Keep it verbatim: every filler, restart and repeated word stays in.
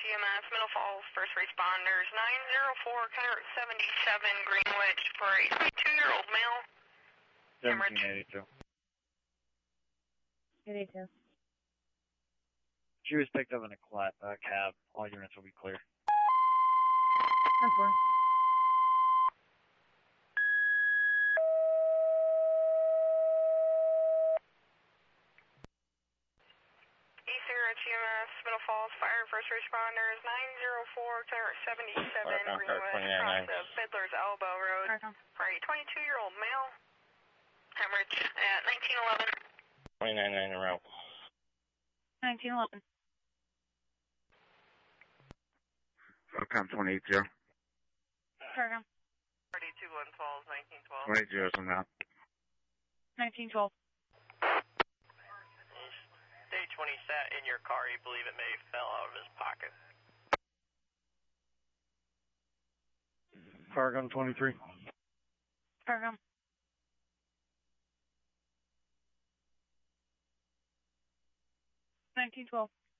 E M S, Middle Falls, first responders, nine zero four, seventy-seven Greenwich for a twenty-two-year-old male. seventeen eighty-two. eighty-two. She was picked up in a cla- uh, cab. All units will be clear. That's four. East Sierra H E M S, Middle Falls, fire first responders, nine zero four, seventy-seven Greenwich, across the Fiddler's Elbow Road, for a twenty-two-year-old male. Hemorrhage at nineteen eleven. twenty-nine nine around. nineteen eleven. Falcon twenty-eight zero. Cargo. thirty-two one Falls, nineteen twelve. twenty-eight zero somehow. nineteen twelve. Stage when he sat in your car, you believe it may have fell out of his pocket. Farragon twenty-three. Cargo. nineteen twelve.